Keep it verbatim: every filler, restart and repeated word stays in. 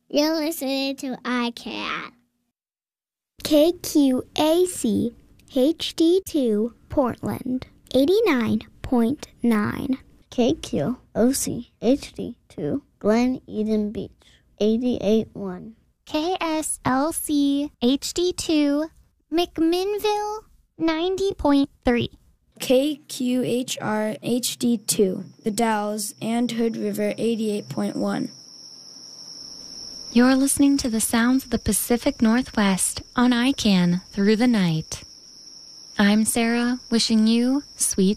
You're listening to I C A N. K Q A C H D two Portland, eighty-nine point nine. K Q O C H D two Glen Eden Beach, eighty-eight point one. K S L C H D two McMinnville, ninety point three. K Q H R H D two The Dalles and Hood River, eighty-eight point one. You're listening to the sounds of the Pacific Northwest on I C A N Through the Night. I'm Sarah, wishing you sweet